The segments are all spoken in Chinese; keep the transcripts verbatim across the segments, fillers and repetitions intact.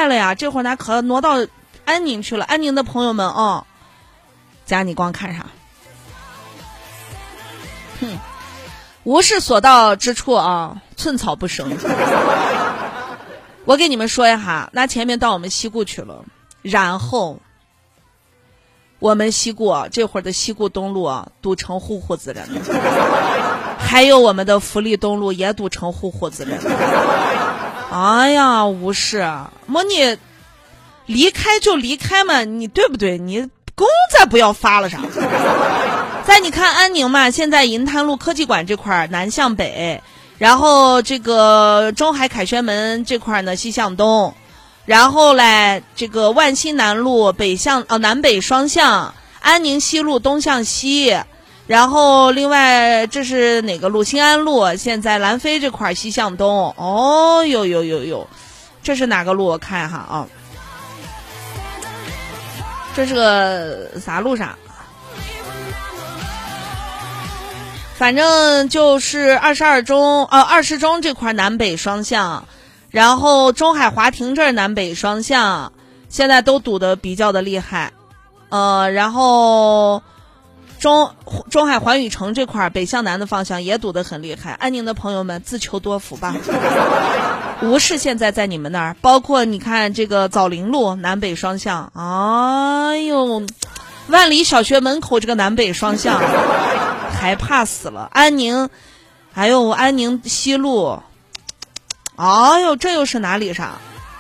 坏了呀，这会儿咱可挪到安宁去了。安宁的朋友们啊、哦，家你光看啥？哼，无事所到之处啊，寸草不生。我给你们说一下，那前面到我们西固去了，然后我们西固啊，这会儿的西固东路啊，堵成糊糊子了呢。还有我们的福利东路也堵成糊糊子了呢。哎呀，无事，莫你离开就离开嘛，你对不对？你工再不要发了啥？再你看安宁嘛，现在银滩路科技馆这块南向北，然后这个中海凯旋门这块呢西向东，然后嘞这个万新南路北向呃南北双向，安宁西路东向西，然后另外这是哪个路？新安路现在兰飞这块西向东。哦呦呦呦呦，这是哪个路？我看一下啊，这是个啥路上？反正就是二十二中呃二十中这块南北双向，然后中海华庭这儿南北双向现在都堵得比较的厉害，呃然后中中海环宇城这块北向南的方向也堵得很厉害。安宁的朋友们自求多福吧。无事现在在你们那儿，包括你看这个枣林路南北双向，哎呦，万里小学门口这个南北双向还怕死了。安宁还有安宁西路，哎呦，这又是哪里上？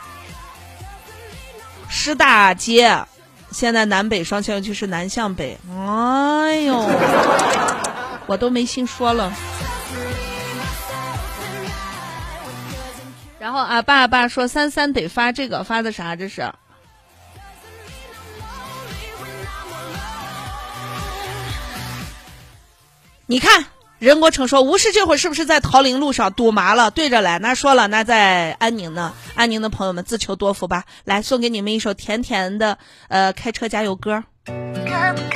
师大街现在南北双向，尤其是南向北，哎呦，我都没心说了。然后啊，爸爸说三三得发这个，发的啥？这是你看任国成说无事这会儿是不是在桃林路上堵麻了？对着来，那说了，那在安宁呢。安宁的朋友们自求多福吧。来送给你们一首甜甜的呃开车加油歌。